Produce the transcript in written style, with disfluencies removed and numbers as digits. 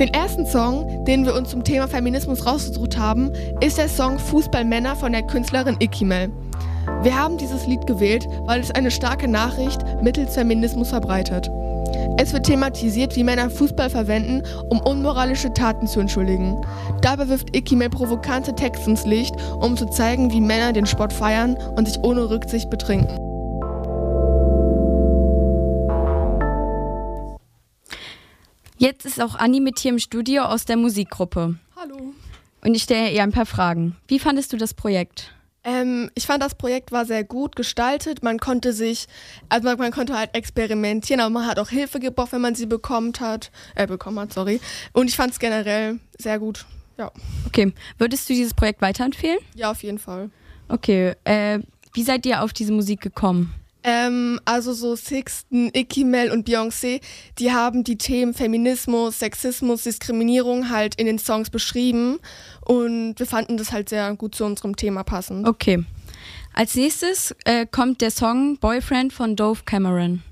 Den ersten Song, den wir uns zum Thema Feminismus rausgesucht haben, ist der Song Fußballmänner von der Künstlerin Ikimel. Wir haben dieses Lied gewählt, weil es eine starke Nachricht mittels Feminismus verbreitet. Es wird thematisiert, wie Männer Fußball verwenden, um unmoralische Taten zu entschuldigen. Dabei wirft Ikimel provokante Texte ins Licht, um zu zeigen, wie Männer den Sport feiern und sich ohne Rücksicht betrinken. Jetzt ist auch Anni mit hier im Studio aus der Musikgruppe. Hallo. Und ich stelle ihr ein paar Fragen. Wie fandest du das Projekt? Ich fand, das Projekt war sehr gut gestaltet. Man konnte halt experimentieren, aber man hat auch Hilfe gebraucht, wenn man sie bekommen hat. Und ich fand es generell sehr gut. Ja. Okay, würdest du dieses Projekt weiterempfehlen? Ja, auf jeden Fall. Okay, wie seid ihr auf diese Musik gekommen? Also so Sixten, Ikimel und Beyoncé, die haben die Themen Feminismus, Sexismus, Diskriminierung halt in den Songs beschrieben und wir fanden das halt sehr gut zu unserem Thema passend. Okay. Als nächstes kommt der Song Boyfriend von Dove Cameron.